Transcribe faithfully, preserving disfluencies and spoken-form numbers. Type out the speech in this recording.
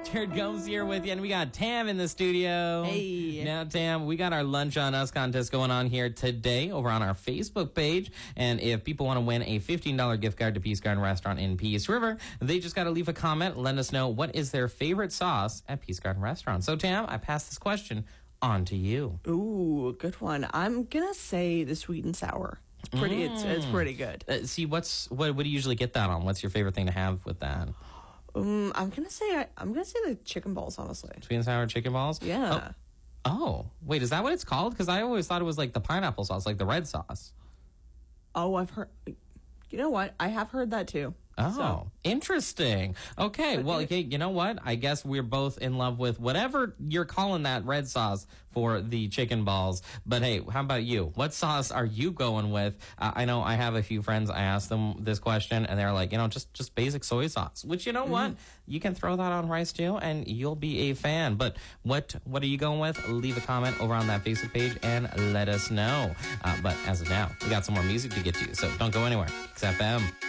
Jared Gomes here with you, and we got Tam in the studio. Hey. Now, Tam, we got our Lunch on Us contest going on here today over on our Facebook page. And if people want to win a fifteen dollars gift card to Peace Garden Restaurant in Peace River, they just got to leave a comment, let us know what is their favorite sauce at Peace Garden Restaurant. So, Tam, I pass this question on to you. Ooh, good one. I'm gonna say the sweet and sour. It's pretty. Mm. It's it's pretty good. Uh, see, what's what? What do you usually get that on? What's your favorite thing to have with that? Um, I'm gonna say I'm gonna say the chicken balls. Honestly. Sweet and sour chicken balls? Yeah. Oh, oh. Wait, is that what it's called? Because I always thought it was like the pineapple sauce, like the red sauce. Oh, I've heard. You know what? I have heard that too. Oh, So. interesting. Okay, But well, it- okay, you know what? I guess we're both in love with whatever you're calling that red sauce for the chicken balls. But hey, how about you? What sauce are you going with? Uh, I know I have a few friends. I asked them this question, and they're like, you know, just just basic soy sauce. Which, you know Mm-hmm. what? You can throw that on rice too, and you'll be a fan. But what what are you going with? Leave a comment over on that Facebook page and let us know. Uh, but as of now, we got some more music to get to, so don't go anywhere. X F M.